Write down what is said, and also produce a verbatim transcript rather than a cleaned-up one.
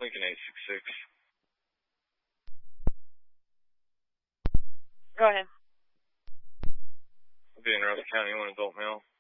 Lincoln eight six six. Go ahead. I'll be in Russell County, one adult male.